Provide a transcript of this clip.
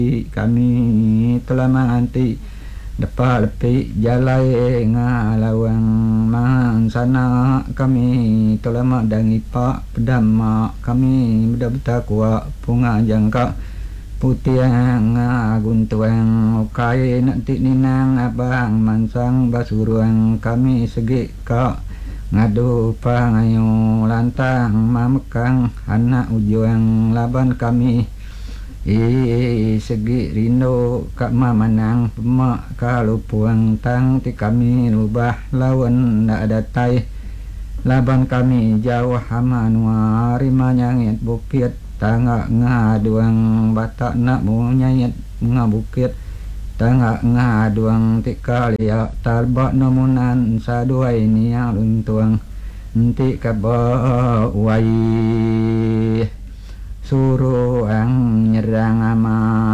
kami telah menganti dapat lebih jalai ngalawang mansana kami telah madangi pak pedama kami bedak kuat bunga jangka putih guntuang ukai nanti ninang abang mansang basuruang kami segi kak ngadu pangayu lantang mamekang anak ujuang laban kami segi rindu kak mamanang pemak kalau puang tang ti kami rubah lawan ndak ada tai laban kami jauh hamanua rimanyangit bukit tangga ngaduang batak nak munyayat ngabukit tangga ngaduang tikalia talbak nomunan sadua ini yang luntuang nanti kabawai suruh ang nyerang ama